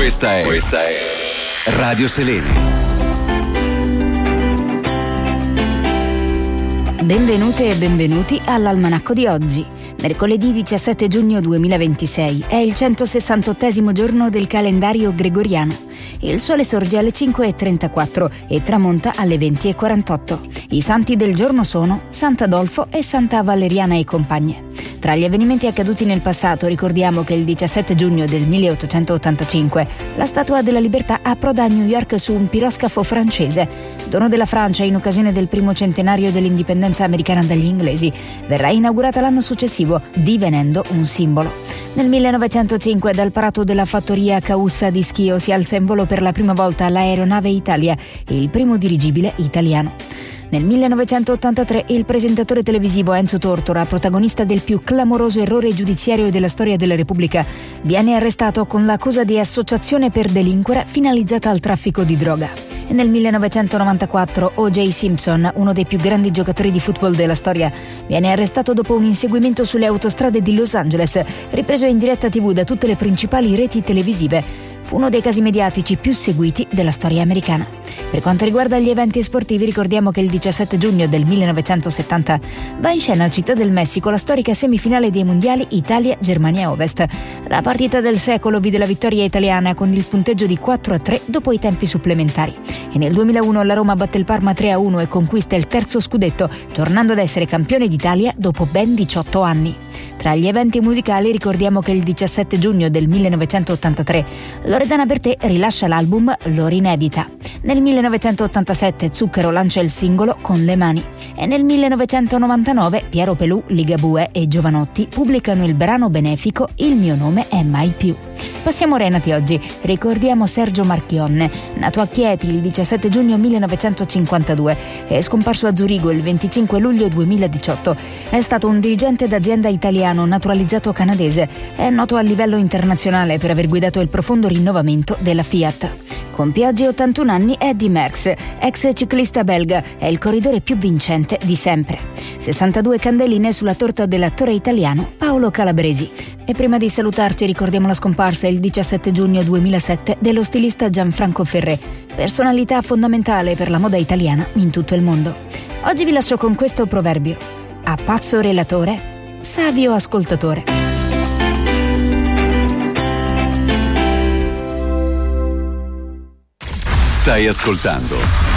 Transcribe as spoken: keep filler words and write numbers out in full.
Questa è Questa è Radio Selene. Benvenute e benvenuti all'Almanacco di oggi. Mercoledì diciassette giugno duemilaventisei è il centosessantottesimo giorno del calendario gregoriano. Il sole sorge alle cinque e trentaquattro e tramonta alle venti e quarantotto. I santi del giorno sono Sant'Adolfo e Santa Valeriana e compagne. Tra gli avvenimenti accaduti nel passato ricordiamo che il diciassette giugno del milleottocentottantacinque la Statua della Libertà approda a New York su un piroscafo francese, dono della Francia in occasione del primo centenario dell'indipendenza americana dagli inglesi. Verrà inaugurata l'anno successivo, divenendo un simbolo. Nel millenovecentocinque dal parato della fattoria Caussa di Schio si alza in volo per la prima volta l'Aeronave Italia, il primo dirigibile italiano. Nel millenovecentottantatré il presentatore televisivo Enzo Tortora, protagonista del più clamoroso errore giudiziario della storia della Repubblica, viene arrestato con l'accusa di associazione per delinquere finalizzata al traffico di droga. E nel millenovecentonovantaquattro O J Simpson, uno dei più grandi giocatori di football della storia, viene arrestato dopo un inseguimento sulle autostrade di Los Angeles, ripreso in diretta tivù da tutte le principali reti televisive. Fu uno dei casi mediatici più seguiti della storia americana. Per quanto riguarda gli eventi sportivi, ricordiamo che il diciassette giugno del millenovecentosettanta va in scena a Città del Messico la storica semifinale dei mondiali Italia-Germania Ovest. La partita del secolo vide la vittoria italiana con il punteggio di quattro a tre dopo i tempi supplementari. E nel duemilauno la Roma batte il Parma tre a uno e conquista il terzo scudetto, tornando ad essere campione d'Italia dopo ben diciotto anni. Tra gli eventi musicali ricordiamo che il diciassette giugno del millenovecentottantatré Loredana Bertè rilascia l'album Loro Inedita. Nel millenovecentottantasette Zucchero lancia il singolo Con le mani e nel millenovecentonovantanove Piero Pelù, Ligabue e Giovanotti pubblicano il brano benefico Il mio nome è mai più. Passiamo ai renati oggi. Ricordiamo Sergio Marchionne, nato a Chieti il diciassette giugno millenovecentocinquantadue e scomparso a Zurigo il venticinque luglio duemiladiciotto. È stato un dirigente d'azienda italiano naturalizzato canadese. È noto a livello internazionale per aver guidato il profondo rinnovamento della Fiat. Compie oggi ottantuno anni Eddy Merckx, ex ciclista belga, è il corridore più vincente di sempre. sessantadue candeline sulla torta dell'attore italiano Paolo Calabresi. E prima di salutarci ricordiamo la scomparsa il diciassette giugno duemilasette dello stilista Gianfranco Ferré, personalità fondamentale per la moda italiana in tutto il mondo. Oggi vi lascio con questo proverbio: a pazzo relatore, savio ascoltatore. Stai ascoltando